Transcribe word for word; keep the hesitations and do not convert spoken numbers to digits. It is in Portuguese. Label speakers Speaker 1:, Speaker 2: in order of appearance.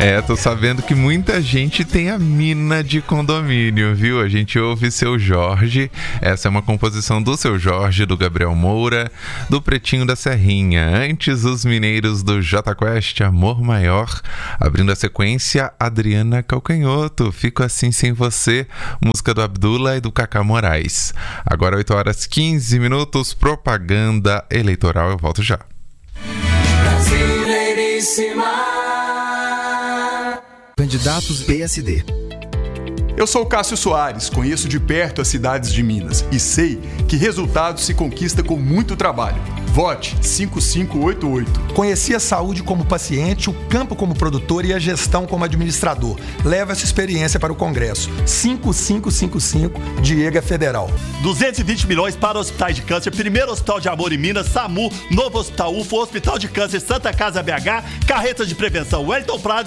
Speaker 1: É, tô sabendo que muita gente tem a mina de condomínio, viu? A gente ouve Seu Jorge. Essa é uma composição do Seu Jorge, do Gabriel Moura, do Pretinho da Serrinha. Antes, os mineiros do Jota Quest, Amor Maior. Abrindo a sequência, Adriana Calcanhoto, Fico Assim Sem Você, música do Abdullah e do Cacá Moraes. Agora, oito horas e quinze minutos, propaganda eleitoral. Eu volto já.
Speaker 2: Brasileiríssima.
Speaker 3: Candidatos P S D.
Speaker 4: Eu sou Cássio Soares, conheço de perto as cidades de Minas e sei que resultados se conquista com muito trabalho. Vote cinco cinco oito oito.
Speaker 5: Conheci a saúde como paciente, o campo como produtor e a gestão como administrador. Leva essa experiência para o Congresso. cinco cinco cinco cinco, Diego Federal.
Speaker 6: duzentos e vinte milhões para hospitais de câncer, primeiro hospital de amor em Minas, SAMU, novo hospital U F O, Hospital de Câncer Santa Casa B H, carretas de prevenção Wellington Prado,